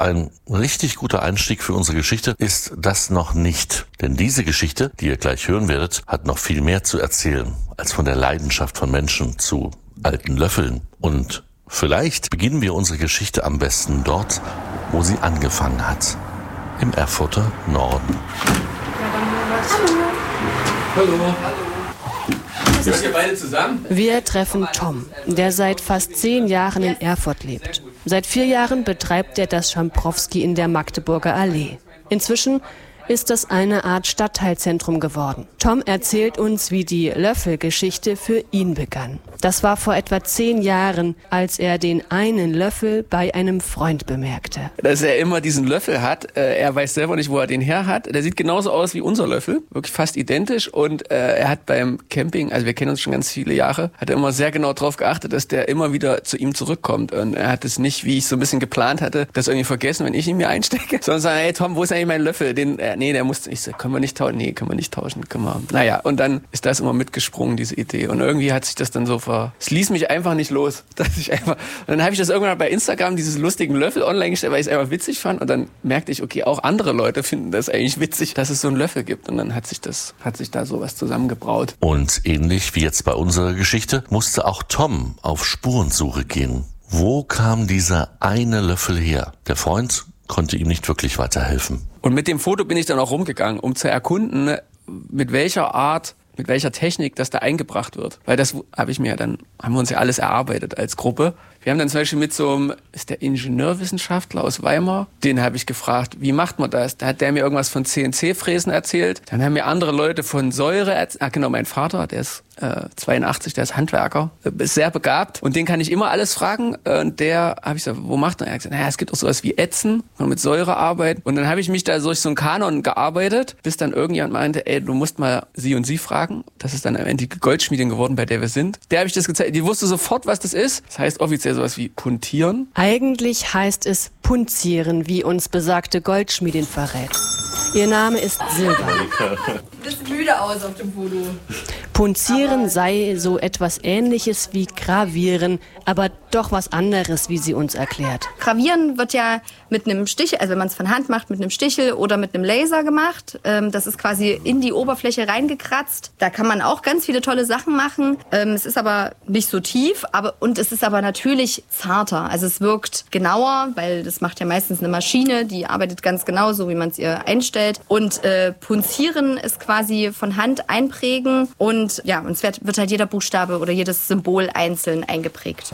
ein richtig guter Einstieg für unsere Geschichte ist das noch nicht. Denn diese Geschichte, die ihr gleich hören werdet, hat noch viel mehr zu erzählen als von der Leidenschaft von Menschen zu alten Löffeln. Und vielleicht beginnen wir unsere Geschichte am besten dort, wo sie angefangen hat. Im Erfurter Norden. Hallo. Seid ihr beide zusammen? Wir treffen Tom, der seit fast 10 Jahren in Erfurt lebt. Seit 4 Jahren betreibt er das Schamprowski in der Magdeburger Allee. Inzwischen ist das eine Art Stadtteilzentrum geworden. Tom erzählt uns, wie die Löffelgeschichte für ihn begann. Das war vor etwa 10 Jahren, als er den einen Löffel bei einem Freund bemerkte. Dass er immer diesen Löffel hat, er weiß selber nicht, wo er den her hat. Der sieht genauso aus wie unser Löffel, wirklich fast identisch. Und er hat beim Camping, also wir kennen uns schon ganz viele Jahre, hat er immer sehr genau darauf geachtet, dass der immer wieder zu ihm zurückkommt. Und er hat es nicht, wie ich so ein bisschen geplant hatte, das irgendwie vergessen, wenn ich ihn mir einstecke. Sondern sagen, hey Tom, wo ist eigentlich mein Löffel? Der musste nicht. So, können wir nicht tauschen? Nee, können wir nicht tauschen. Naja, und dann ist das immer mitgesprungen, diese Idee. Und irgendwie hat sich das dann so es ließ mich einfach nicht los. Und dann habe ich das irgendwann bei Instagram, dieses lustigen Löffel online gestellt, weil ich es einfach witzig fand. Und dann merkte ich, okay, auch andere Leute finden das eigentlich witzig, dass es so einen Löffel gibt. Und dann hat sich da sowas zusammengebraut. Und ähnlich wie jetzt bei unserer Geschichte, musste auch Tom auf Spurensuche gehen. Wo kam dieser eine Löffel her? Der Freund konnte ihm nicht wirklich weiterhelfen. Und mit dem Foto bin ich dann auch rumgegangen, um zu erkunden, mit welcher Technik das da eingebracht wird. Weil das haben wir uns ja alles erarbeitet als Gruppe. Wir haben dann zum Beispiel mit ist der Ingenieurwissenschaftler aus Weimar, den habe ich gefragt, wie macht man das? Da hat der mir irgendwas von CNC-Fräsen erzählt. Dann haben mir andere Leute von Säure erzählt. Mein Vater, der ist 82, der ist Handwerker, ist sehr begabt. Und den kann ich immer alles fragen. Und der habe ich gesagt, wo macht er? Er hat gesagt, es gibt auch sowas wie Ätzen, man mit Säure arbeitet. Und dann habe ich mich da durch so einen Kanon gearbeitet, bis dann irgendjemand meinte, du musst mal sie und sie fragen. Das ist dann am Ende die Goldschmiedin geworden, bei der wir sind. Der habe ich das gezeigt. Die wusste sofort, was das ist. Das heißt offiziell sowas wie puntieren. Eigentlich heißt es punzieren, wie uns besagte Goldschmiedin verrät. Ihr Name ist Silva. Du bist müde aus auf dem Foto. Punzieren sei so etwas Ähnliches wie Gravieren, aber doch was anderes, wie sie uns erklärt. Gravieren wird ja mit einem Stichel, also wenn man es von Hand macht, mit einem Stichel oder mit einem Laser gemacht. Das ist quasi in die Oberfläche reingekratzt. Da kann man auch ganz viele tolle Sachen machen. Es ist aber nicht so tief, und es ist aber natürlich zarter. Also es wirkt genauer, weil das macht ja meistens eine Maschine, die arbeitet ganz genau so, wie man es ihr einstellt. Und Punzieren ist quasi von Hand einprägen und es wird halt jeder Buchstabe oder jedes Symbol einzeln eingeprägt.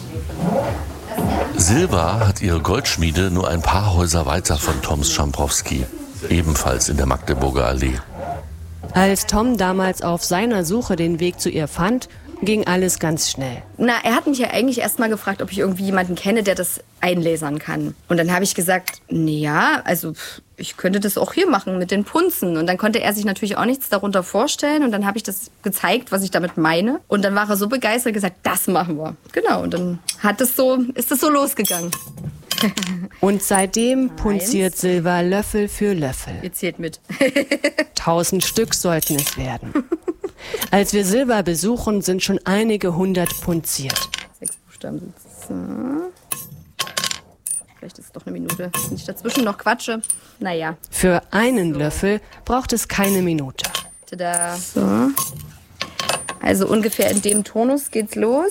Silva hat ihre Goldschmiede nur ein paar Häuser weiter von Toms Schamprowski, ebenfalls in der Magdeburger Allee. Als Tom damals auf seiner Suche den Weg zu ihr fand, ging alles ganz schnell. Er hat mich ja eigentlich erst mal gefragt, ob ich irgendwie jemanden kenne, der das einlasern kann. Und dann habe ich gesagt, ich könnte das auch hier machen mit den Punzen. Und dann konnte er sich natürlich auch nichts darunter vorstellen. Und dann habe ich das gezeigt, was ich damit meine. Und dann war er so begeistert und gesagt, das machen wir. Genau, und dann ist es so losgegangen. Und seitdem punziert Silva Löffel für Löffel. Ihr zählt mit. 1000 Stück sollten es werden. Als wir Silva besuchen, sind schon einige 100 punziert. 6 Buchstaben sitzen. Vielleicht ist es doch eine Minute. Wenn ich dazwischen noch quatsche. Naja. Für einen Löffel braucht es keine Minute. Tada. So. Also ungefähr in dem Tonus geht's los.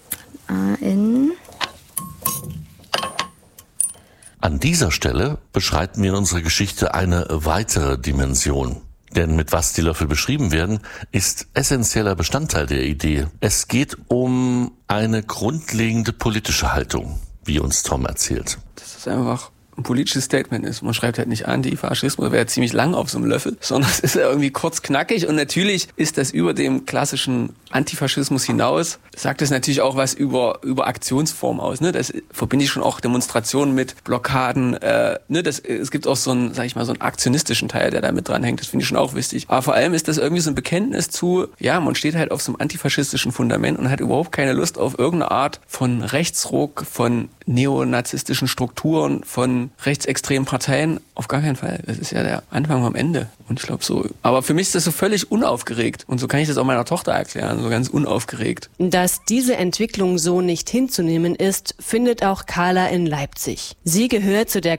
An dieser Stelle beschreiten wir in unserer Geschichte eine weitere Dimension. Denn mit was die Löffel beschrieben werden, ist essentieller Bestandteil der Idee. Es geht um eine grundlegende politische Haltung, wie uns Tom erzählt. Das ist einfach ein politisches Statement ist. Man schreibt halt nicht Antifaschismus, wäre ziemlich lang auf so einem Löffel, sondern es ist ja irgendwie kurz knackig und natürlich ist das über dem klassischen Antifaschismus hinaus, sagt es natürlich auch was über Aktionsform aus. Ne? Das verbinde ich schon auch Demonstrationen mit Blockaden. Es gibt auch so einen, so einen aktionistischen Teil, der da mit dranhängt. Das finde ich schon auch wichtig. Aber vor allem ist das irgendwie so ein Bekenntnis zu, man steht halt auf so einem antifaschistischen Fundament und hat überhaupt keine Lust auf irgendeine Art von Rechtsruck, von neonazistischen Strukturen, von rechtsextremen Parteien. Auf gar keinen Fall. Das ist ja der Anfang am Ende. Und ich glaube so. Aber für mich ist das so völlig unaufgeregt. Und so kann ich das auch meiner Tochter erklären. So ganz unaufgeregt. Dass diese Entwicklung so nicht hinzunehmen ist, findet auch Carla in Leipzig. Sie gehört zu der